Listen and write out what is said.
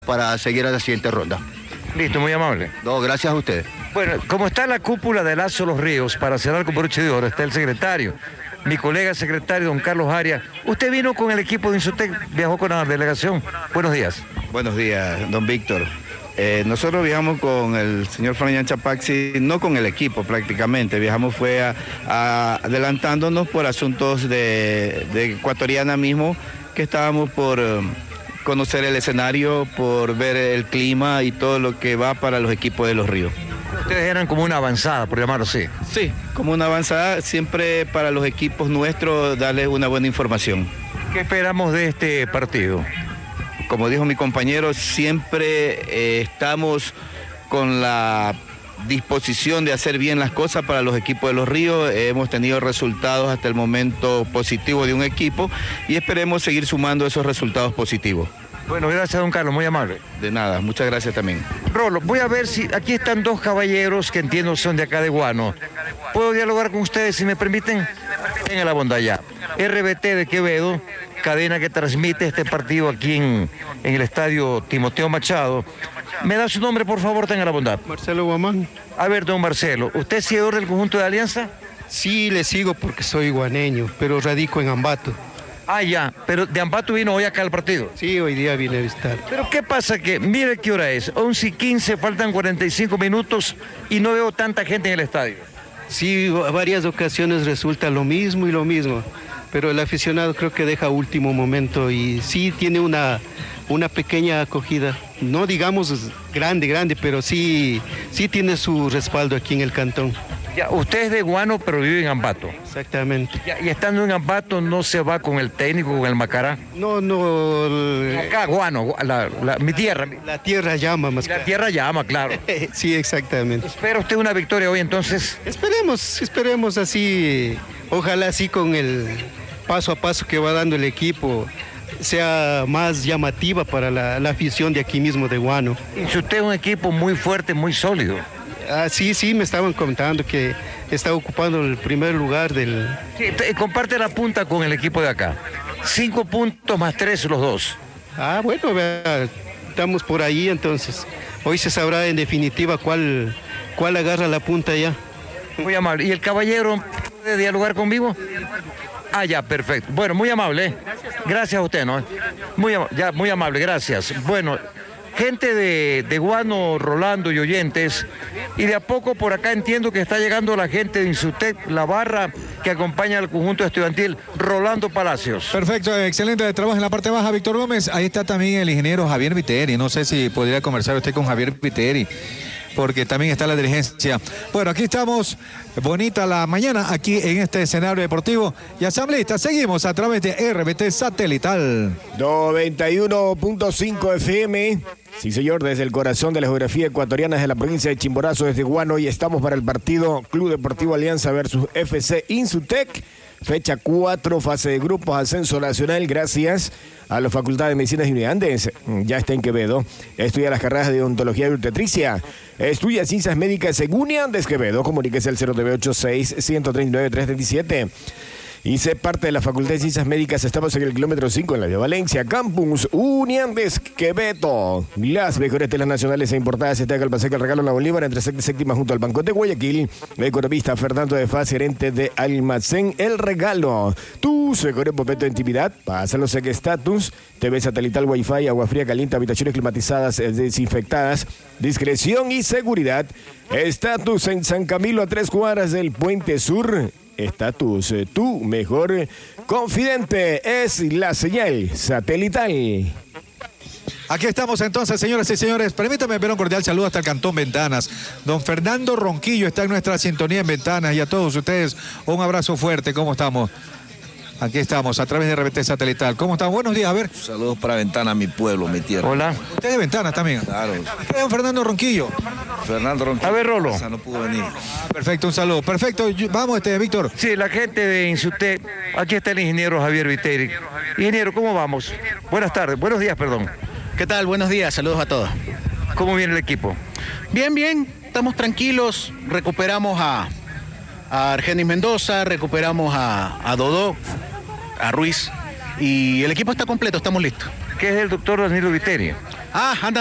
para seguir a la siguiente ronda. Listo, muy amable. No, gracias a ustedes. Bueno, como está la cúpula de Lazo Los Ríos, para cerrar con broche de oro, está el secretario, mi colega secretario, don Carlos Arias. Usted vino con el equipo de Insutec, viajó con la delegación. Buenos días. Buenos días, don Víctor. Nosotros viajamos con el señor Fran Chapaxi, no con el equipo prácticamente, viajamos adelantándonos por asuntos de Ecuatoriana mismo, que estábamos por conocer el escenario, por ver el clima y todo lo que va para los equipos de Los Ríos. Ustedes eran como una avanzada, por llamarlo así. Sí, como una avanzada, siempre para los equipos nuestros darles una buena información. ¿Qué esperamos de este partido? Como dijo mi compañero, siempre estamos con la disposición de hacer bien las cosas para los equipos de Los Ríos. Hemos tenido resultados hasta el momento positivos de un equipo y esperemos seguir sumando esos resultados positivos. Bueno, gracias, don Carlos, muy amable. De nada, muchas gracias también. Rolo, voy a ver si aquí están dos caballeros que entiendo son de acá de Guano. ¿Puedo dialogar con ustedes, si me permiten? En la bondad ya. RBT de Quevedo, cadena que transmite este partido aquí en el estadio Timoteo Machado. ¿Me da su nombre, por favor? Tenga la bondad. Marcelo Guamán. A ver, don Marcelo, ¿usted es seguidor del conjunto de Alianza? Sí, le sigo porque soy guaneño, pero radico en Ambato. Ah, ya, pero de Ambato vino hoy acá al partido. Sí, hoy día vine a visitar. Pero ¿qué pasa? Que mire qué hora es, 11:15, faltan 45 minutos y no veo tanta gente en el estadio. Sí, varias ocasiones resulta lo mismo y lo mismo, pero el aficionado creo que deja último momento y sí tiene una pequeña acogida. No digamos grande, pero sí tiene su respaldo aquí en el cantón. Ya, usted es de Guano, pero vive en Ambato. Exactamente. Ya, y estando en Ambato, ¿no se va con el técnico, con el Macará? No. Acá, Guano, mi tierra. La tierra llama más que... La tierra llama, claro. Sí, exactamente. ¿Espera usted una victoria hoy, entonces? Esperemos así, ojalá así con el paso a paso que va dando el equipo, sea más llamativa para la afición de aquí mismo de Guano. Y si usted es un equipo muy fuerte, muy sólido. Ah, sí, me estaban contando que está ocupando el primer lugar del... Sí, comparte la punta con el equipo de acá. 5 puntos más 3 los dos. Ah, bueno, vea, estamos por ahí entonces. Hoy se sabrá en definitiva cuál agarra la punta ya. Muy amable. ¿Y el caballero puede dialogar conmigo? Ah, ya, perfecto. Bueno, muy amable, ¿eh? Gracias a usted, ¿no? Muy amable, gracias. Bueno, gente de Guano, Rolando y oyentes, y de a poco por acá entiendo que está llegando la gente de Insutec, la barra que acompaña al conjunto estudiantil, Rolando Palacios. Perfecto, excelente trabajo en la parte baja, Víctor Gómez. Ahí está también el ingeniero Javier Viteri. No sé si podría conversar usted con Javier Viteri, porque también está la dirigencia. Bueno, aquí estamos, bonita la mañana, aquí en este escenario deportivo. Y asambleístas, seguimos a través de RBT Satelital. 91.5 FM. Sí, señor, desde el corazón de la geografía ecuatoriana, desde la provincia de Chimborazo, desde Guano. Y estamos para el partido Club Deportivo Alianza versus FC Insutec. Fecha 4, fase de grupos, ascenso nacional, gracias a la Facultad de Medicinas y Unidades. Ya está en Quevedo. Estudia las carreras de odontología y obstetricia. Estudia ciencias médicas en Uniandes Quevedo. Comuníquese al 0986-139-337. Y sé parte de la Facultad de Ciencias Médicas. Estamos en el kilómetro 5 en la de Valencia. Campus Uniandes Quevedo. Las mejores telas nacionales e importadas está en Calpaseca, el regalo en la Bolívar, entre sexta y séptima junto al Banco de Guayaquil. Economista Fernando de Faz, gerente de Almacén El Regalo. Tu seguro momento de intimidad. Pásalo Sec Status. TV satelital, Wi-Fi, agua fría caliente, habitaciones climatizadas, desinfectadas. Discreción y seguridad. Estatus en San Camilo, a 3 cuadras del Puente Sur. Estatus, tu mejor confidente es la señal satelital. Aquí estamos entonces, señoras y señores. Permítame enviar un cordial saludo hasta el Cantón Ventanas. Don Fernando Ronquillo está en nuestra sintonía en Ventanas, y a todos ustedes un abrazo fuerte. ¿Cómo estamos? Aquí estamos, a través de RBT Satelital. ¿Cómo están? Buenos días, a ver. Saludos para Ventanas, mi pueblo, mi tierra. Hola. ¿Usted es de Ventanas también? Claro. ¿Qué es don Fernando Ronquillo? Fernando Ronquillo. A ver, Rolo. No pudo venir. Perfecto, un saludo. Perfecto, vamos, Víctor. Sí, la gente de Insutec. Aquí está el ingeniero Javier Viteri. Ingeniero, ¿cómo vamos? Buenas tardes, buenos días, perdón. ¿Qué tal? Buenos días, saludos a todos. ¿Cómo viene el equipo? Bien, estamos tranquilos. Recuperamos a Argenis Mendoza, recuperamos a Dodó, a Ruiz, y el equipo está completo, estamos listos. ¿Qué es el doctor Danilo Viteri? Ah, anda